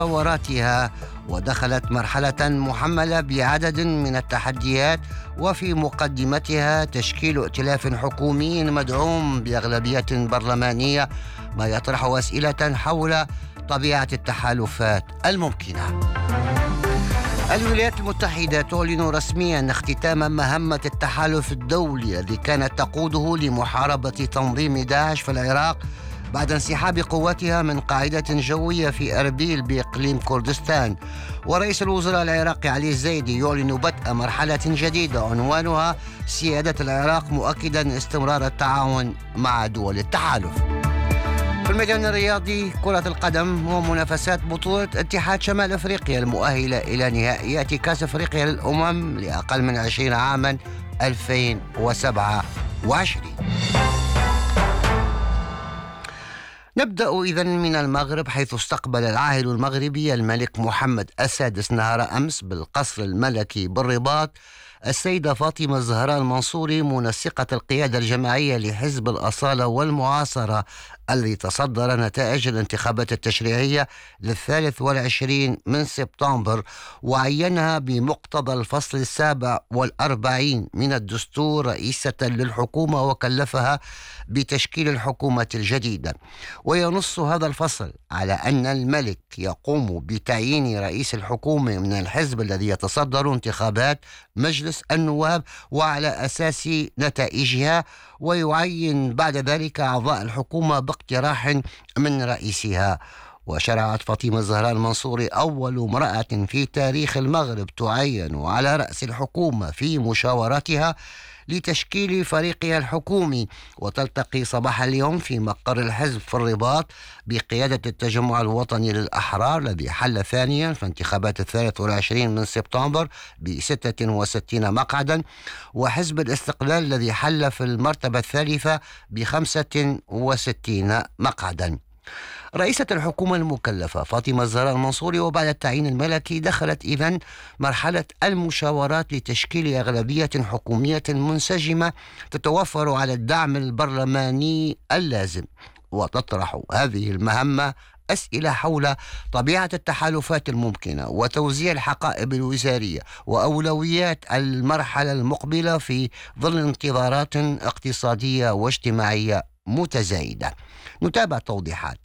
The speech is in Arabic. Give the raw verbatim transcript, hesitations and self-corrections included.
وراتها، ودخلت مرحلة محملة بعدد من التحديات، وفي مقدمتها تشكيل ائتلاف حكومي مدعوم بأغلبية برلمانية، ما يطرح أسئلة حول طبيعة التحالفات الممكنة. الولايات المتحدة تعلن رسميا اختتام مهمة التحالف الدولي الذي كانت تقوده لمحاربة تنظيم داعش في العراق بعد انسحاب قواتها من قاعدة جوية في أربيل بإقليم كردستان. ورئيس الوزراء العراقي علي الزيدي يعلن بدء مرحلة جديدة عنوانها سيادة العراق، مؤكدا استمرار التعاون مع دول التحالف. في الميدان الرياضي، كرة القدم ومنافسات بطولة اتحاد شمال أفريقيا المؤهلة إلى نهائيات كأس أفريقيا للأمم لأقل من عشرين عاما ألفين وسبعة وعشرين. نبدأ إذن من المغرب، حيث استقبل العاهل المغربي الملك محمد السادس نهار أمس بالقصر الملكي بالرباط السيدة فاطمة الزهراء المنصوري، منسقة القيادة الجماعية لحزب الأصالة والمعاصرة الذي تصدر نتائج الانتخابات التشريعية للثالث والعشرين من سبتمبر، وعينها بمقتضى الفصل السابع والأربعين من الدستور رئيسة للحكومة، وكلفها بتشكيل الحكومة الجديدة. وينص هذا الفصل على أن الملك يقوم بتعيين رئيس الحكومة من الحزب الذي يتصدر انتخابات مجلس النواب وعلى أساس نتائجها، ويعين بعد ذلك أعضاء الحكومة باقتراح من رئيسها. وشرعت فاطمة الزهراء المنصوري أول امرأة في تاريخ المغرب تعين على رأس الحكومة في مشاوراتها لتشكيل فريقها الحكومي، وتلتقي صباح اليوم في مقر الحزب في الرباط بقيادة التجمع الوطني للأحرار الذي حل ثانيا في انتخابات الثالث والعشرين من سبتمبر بستة وستين مقعدا، وحزب الاستقلال الذي حل في المرتبة الثالثة بخمسة وستين مقعدا. رئيسة الحكومة المكلفة فاطمة الزهراء المنصوري وبعد التعيين الملكي دخلت إذن مرحلة المشاورات لتشكيل أغلبية حكومية منسجمة تتوفر على الدعم البرلماني اللازم. وتطرح هذه المهمة أسئلة حول طبيعة التحالفات الممكنة وتوزيع الحقائب الوزارية وأولويات المرحلة المقبلة في ظل انتظارات اقتصادية واجتماعية متزايدة. نتابع توضيحات